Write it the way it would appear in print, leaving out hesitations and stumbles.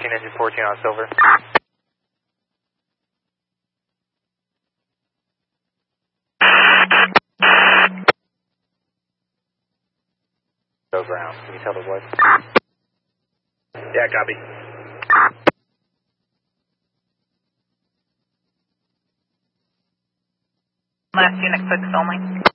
engine 14 on Silver. Go ground. Can you tell the voice? Yeah, copy. Last unit clicks only.